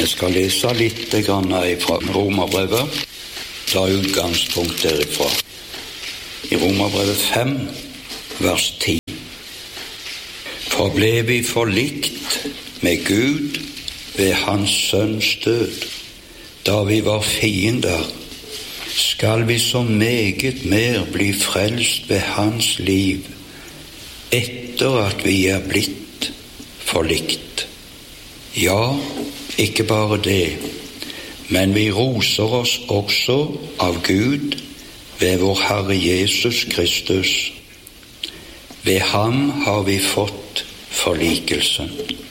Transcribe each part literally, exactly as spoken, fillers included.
Jeg skal lese litt grann fra Romerbrevet, ta utgangspunkt derifra. I Romerbrevet fem, vers ti. For ble vi forlikt med Gud ved hans sønns død, da vi var fiender, skal vi så meget mer bli frelst ved hans liv, etter at vi er blitt forlikt. Ja, ikke bare det, men vi roser oss også av Gud ved vår Herre Jesus Kristus. Ved ham har vi fått forlikelsen.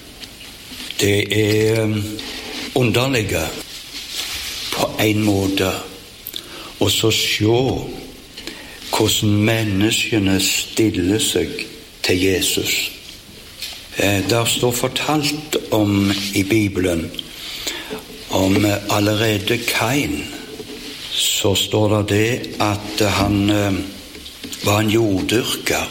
Det er underlige på en måte å så se hvordan menneskene stiller seg til Jesus. Der står fortalt om i Bibelen om allerede Kain, så står det det at han var en jorddyrker,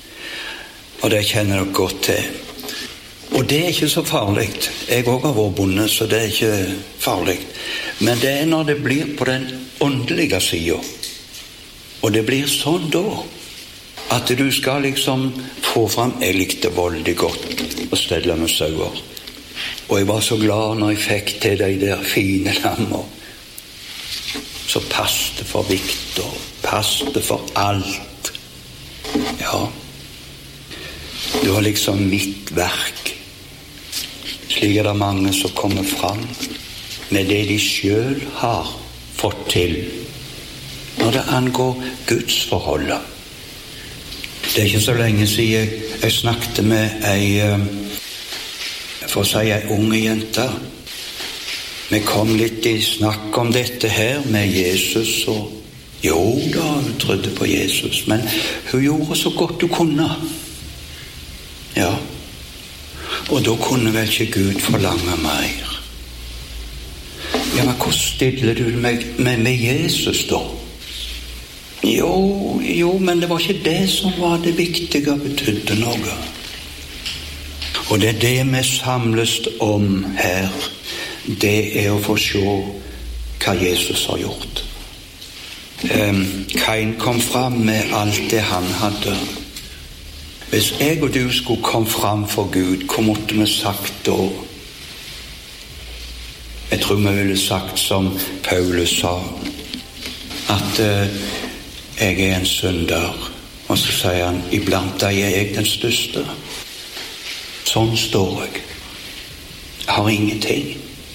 og det kjenner dere godt til. Og det er ikke så farlig. Jeg også har vært bonde, så det er ikke farlig. Men det er når det blir på den åndelige siden, og det blir sånn da, at du skal liksom få fram. Jeg likte veldig godt å stelle med sauer, og jeg var så glad når jeg fikk til de der fine lammer, så passte for vikt og passte for alt. Ja, det var liksom mitt verk. Slik er det mange som kommer fram med det de selv har fått til når det angår Guds forholdet. Det er ikke så lenge siden jeg, jeg snakket med ei, for å si ei unge jente. Vi kom litt i snakk om dette her med Jesus, og jo da, hun trodde på Jesus, men hun gjorde så godt hun kunne. Ja, og da kunne vel ikke Gud forlange mer. Ja, men hvordan stiller du meg med, med Jesus da? Jo, jo, men det var ikke det som var det viktige, betydde noe. Og det er det vi samles om her. Det er å få se hva Jesus har gjort. Um, Kain kom fram med alt det han hadde. Hvis jeg og du skulle komme fram for Gud, hva måtte vi sagt da? Jeg tror vi ville sagt som Paulus sa, at uh, jeg er en synder, og så sier han, iblant er jeg den største. Sånn står jeg. Jeg har ingenting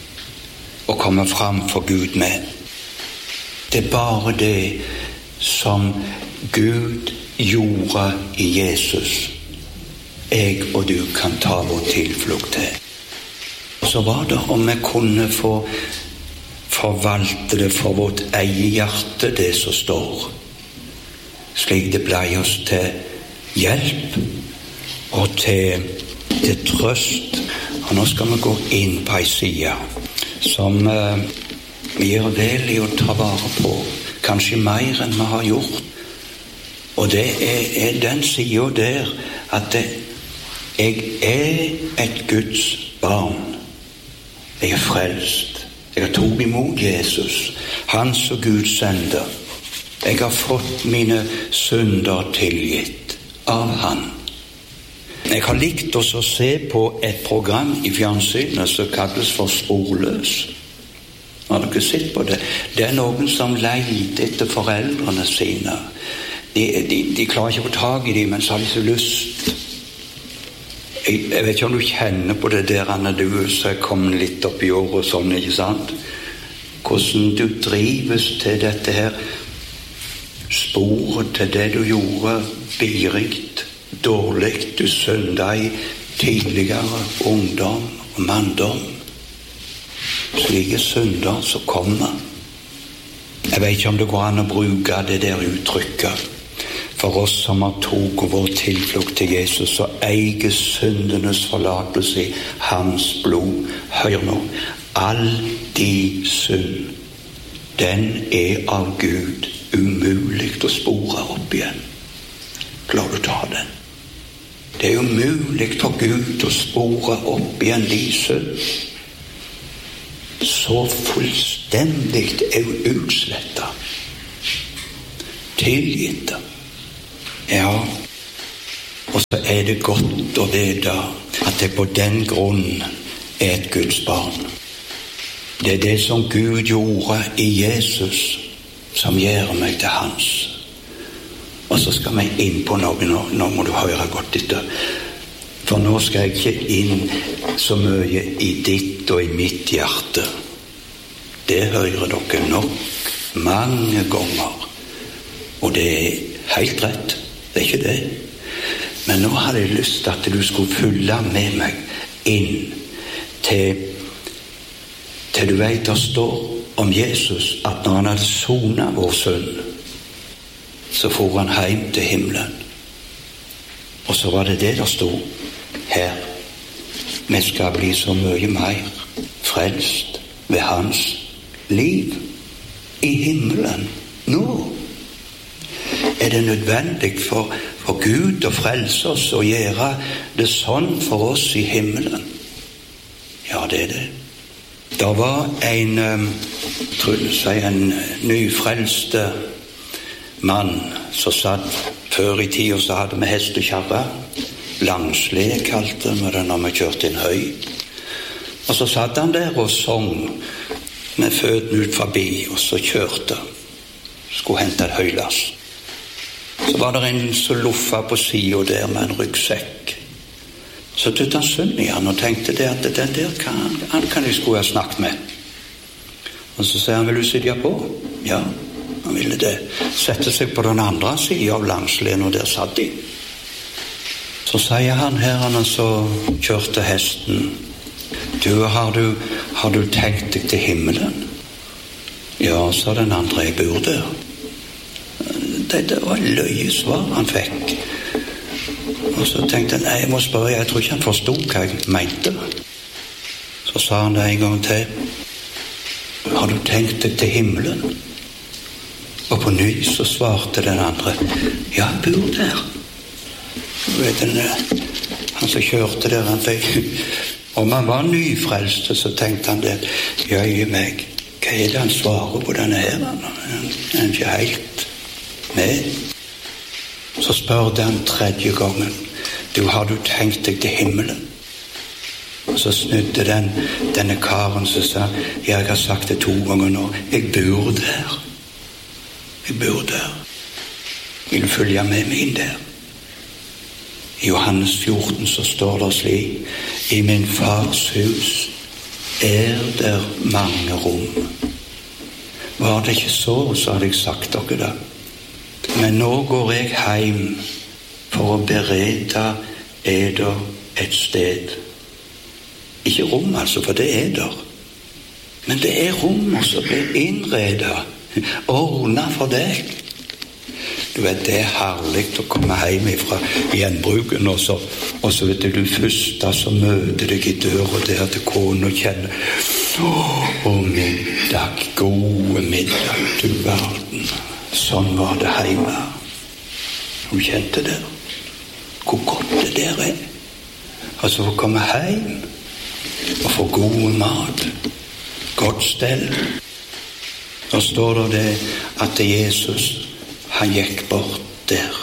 å komme fram for Gud med. Det er bare det som Gud gjorde i Jesus, jeg og du kan ta vår tilflukt til. Og så var det om vi kunne få forvalte det for vårt eget hjerte, det som står, slik det ble oss til hjelp og til, til trøst. Og nå skal vi gå inn på en side som uh, vi gjør vel i å ta vare på, kanskje mer enn vi har gjort. Og det er, er den siden der at det, jeg er et Guds barn. Jeg er frelst. Jeg har tog imot Jesus, hans og Guds sender. Jeg har fått mine synder tilgitt av han. Jeg har likt oss å se på et program i fjernsynet som kalles for Sporløs. Har dere sett på det? Det er noen som leter etter foreldrene sine. De, de, de klarer ikke å få tag i dem, men så har de så lyst. Jeg, jeg vet ikke om du kjenner på det der, Anna, du som er kommet litt opp i år og sånn, ikke sant? Hvordan du drives til dette her sporet til det du gjorde biringt, dårlig, du synda i tidligere ungdom og manndom. Slike synder som kommer. Jeg vet ikke om det går an å bruke det der uttrykket. For oss som har tog vår tilflukt til Jesus, så eier syndenes forlatelse i hans blod. Hør nå, all de synd, den er av Gud umulig å spore opp igjen. Klarer du ta den? Det er umulig for Gud å spore opp igjen de synd. så fullstendig utslettet, tilgitt. Ja, og så er det godt å vite at jeg på den grunn er et Guds barn. Det er det som Gud gjorde i Jesus som gjør meg til hans. Og så skal vi inn på noe, nå, nå må du høre godt etter. For nå skal jeg ikke inn så mye i ditt og i mitt hjerte. Det hører dere nok mange ganger. Og det er helt rett, det er ikke det. Men nå hadde jeg lyst til at du skulle følge med meg inn til, til du vet det står om Jesus at når han hadde sonet vår synd, så for han hjem til himmelen. Og så var det det der stod her. Vi skal bli så mye mer frelst ved hans liv i himmelen. Nå er det nødvendig for, for Gud å frelse oss og gjøre det sånn for oss i himmelen. Ja, det er det. Det var en, tror jeg si, en nyfrelste mann som satt før i tida, så hadde vi hest og kjerre. Langsled kalte vi det når vi kjørte inn høy. Og så satt han der og sang med føden ut forbi, og så kjørte. Skulle hente et høylass. Så var det en som luffa på siden der med en ryggsekk. Så tøtte han synd i han og tenkte det at den der kan, han kan jeg skulle ha snakket med. Og så sier han, vil du sitte på? Ja. Han ville det sette seg på den andre siden av langsleden, og der satt de. Så sier han her, han så kjørte hesten, du, har du, har du tenkt deg til himmelen? Ja, sa den andre, jeg bor der. Det, det var løyesvar han fikk. Og så tenkte han, nei, jeg må spørre, jeg tror ikke han forstod hva jeg mente. Så sa han det en gang til, har du tenkt deg til himmelen? Og på ny så svarte den andre, ja, jeg bor der. Du vet, den, han som kjørte der, han fikk, om han var nyfrelst, så tenkte han det, ja, i meg, hva er det han svarer på denne her? Han er ikke helt med. Så spørte han tredje gangen, du, har du tenkt deg til himmelen? Og så snudde den, denne karen som sa, jeg har sagt det to ganger nå, jeg bor der. Jeg bor der. Vil du følge med meg inn der? I Johannes fjorten så står det slik, i min fars hus er der mange rom. Var det ikke så, så hadde jeg sagt dere det. Men nå går jeg hjem for å berede eder et sted. Ikke rom altså, for det er der. Men det er rom som blir innredet, ordnet for deg. Du vet, det er herlig å komme hjem fra gjenbruken, og så, og så vet du, du første som møter deg i døra der til kone og kjenner, å, middag, gode middag, du verden. Sånn var det hjemme. Hun kjente det. Hvor godt det der er. Altså å komme hjem og få god mat, godt stell. Da står det det at Jesus, han gikk bort der.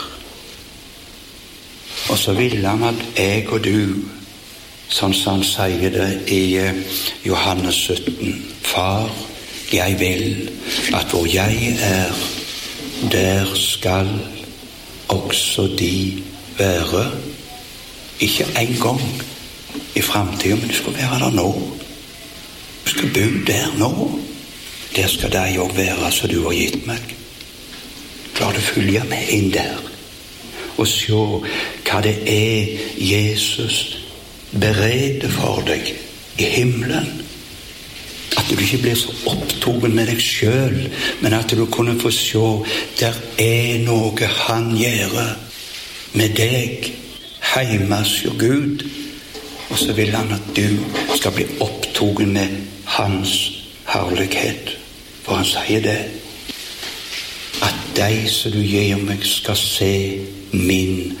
Og så ville han at jeg og du, sånn som han sier det i Johannes sytten, far, jeg vil at hvor jeg er, der skal også de være. Ikke en gang i fremtiden, men det skal være der nå. Du skal bo der nå. Der skal deg også være, så du har gitt meg. Klar du følge med inn der og se hva det er Jesus bereder for deg i himmelen. At du ikke blir så opptatt med deg selv, men at du kunne få se der er noe han gjør med deg hjemme hos Gud, og så vil han at du skal bli opptatt med hans herlighet. For han sier det, at de som du gir meg skal se min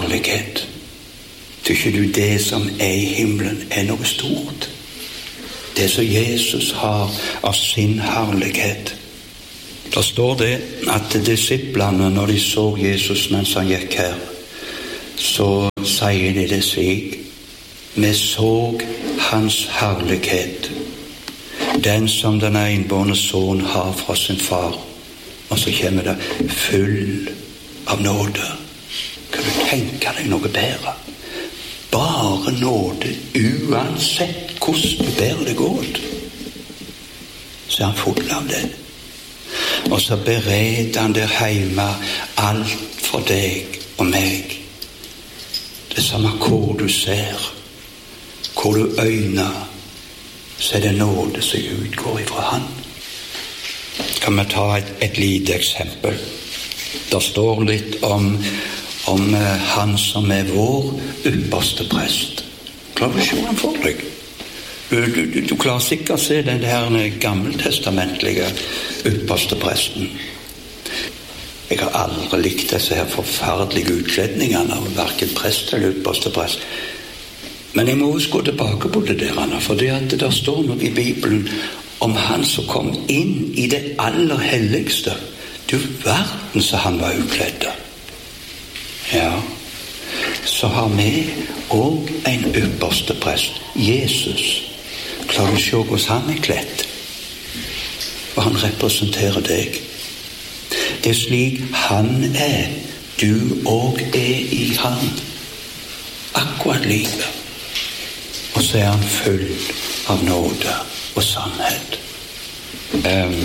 herlighet. Tykker du det som er i himmelen er noe stort? det som Jesus har av sin herlighet. Da står det at disiplene, når de så Jesus mens han gikk her, så sier de det slik: vi så hans herlighet, den som den enbårne sønn har fra sin far. Og så kommer det full av nåde. Kan du tenke deg noe bedre? Bare nåde, uansett hvordan du bærer det godt, så er han full av det. Og så bereder han der hjemme alt for deg og meg. Det samme hvor du ser, hvor du øyner, så er det nåde som utgår ifra han. Kan vi ta et, et lite eksempel? Det står litt om, om uh, han som er vår ypperste prest. Klarer du å se han for deg? Du, du, du, du klarer sikkert å se den her gammeltestamentlige ypperste presten. Jeg har aldri likt disse her forferdelige utkledningene av hverken prest eller ypperste prest. Men jeg må også gå tilbake på det der, Anna, for det at det der står noe i Bibelen om han som kom inn i det aller helligste. Du verden så han var utkledde. Ja, så har vi også en ypperste prest, Jesus. Klarer du å se hvordan han er kledd? Og han representerer deg. Det er slik han er, du også er i han. Akkurat like. Og så er han full av nåde og sannhet. Um,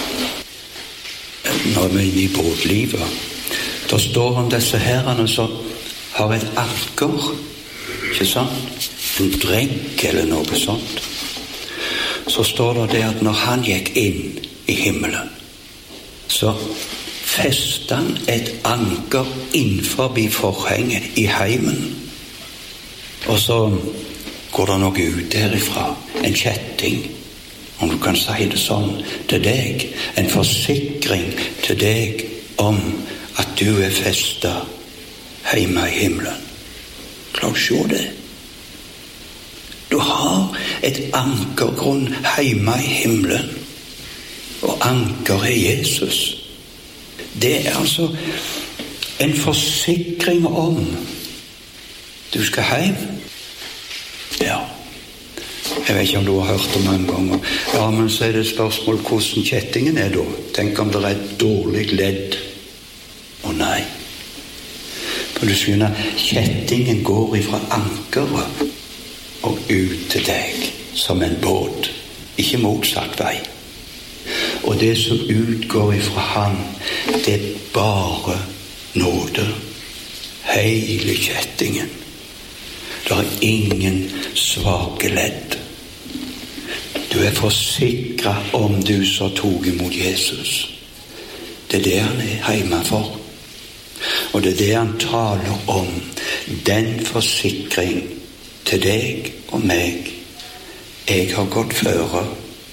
når vi er inne i båtlivet, da står om disse herrene som har et anker, ikke sant? En dregg eller noe sånt. Så står det det at når han gikk inn i himmelen, så festet han et anker innenfor forhenget i heimen. Og så går det noe ut derifra, en kjetting, om du kan si det sånn, til deg, en forsikring til deg om at du er festet hjemme i himmelen. Klarer du å se det? Du har et ankergrunn hjemme i himmelen, og anker er Jesus. Det er altså en forsikring om du skal hjem. Ja, jeg vet ikke om du har hørt det mange ganger. Ja, men så er det spørsmål hvordan kjettingen er da. Tenk om det er et dårlig ledd. Å nei. For du skjønner, kjettingen går ifra ankeret og ut til deg som en båt. Ikke motsatt vei. Og det som utgår ifra han, det er bare nåde. Hele kjettingen. Det er ingen svake ledd. Du er forsikret om du så tog imot Jesus. Det er det han er hjemme for. Og det er det han taler om. Den forsikring til deg og meg. Jeg har gått føre.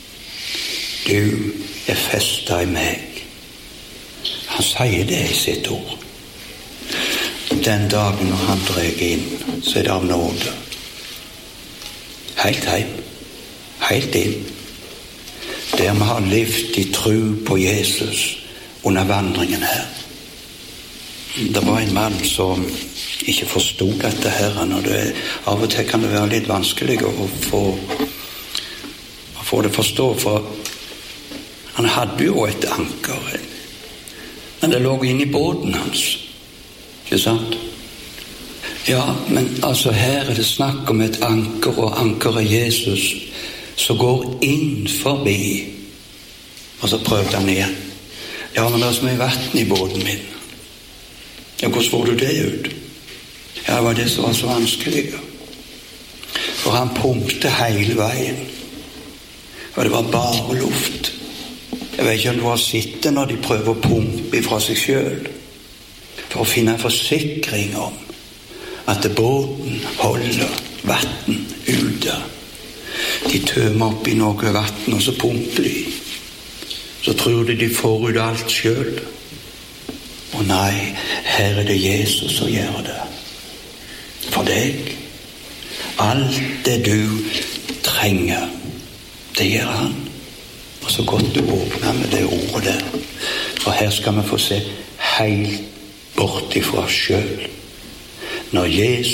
Du er festet i meg. Han sier det i sitt ord. Den dagen når han dreg inn, så er det av nåde. Helt hjem. Helt inn. Der vi har levd i tro på Jesus under vandringen her. Det var en mann som ikke forstod dette her, og det, av og til kan det være litt vanskelig å få, å få det forstå, for han hadde jo et anker, men det lå inn i båten hans. Ikke sant? Ja, men altså her er det snakk om et anker, og anker er Jesus, som går inn forbi. Og så prøvde han igjen. Ja, men det er så mye vatten i båten min. Ja, hvordan får du det ut? Ja, det var det som var så vanskelig. For han pumpte hele veien. Og det var bare luft. Jeg vet ikke om du har sett det når de prøver å pumpe fra seg selv. For å finne en forsikring om at båten holder vatten ute. De tømmer opp i noe vatten, og så pumper de. Så tror de de får ut alt selv. Og nei, her er det Jesus som gjør det. For deg. Alt det du trenger Det gjør han. Og så godt du åpner med det ordet der. Og her skal vi få se helt bort ifra oss selv. Når Jesus